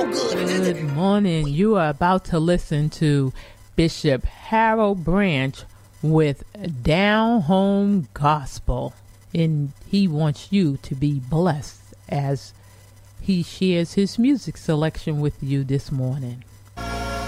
so good. Good morning. You are about to listen to Bishop Harold Branch with Down Home Gospel. And he wants you to be blessed as he shares his music selection with you this morning.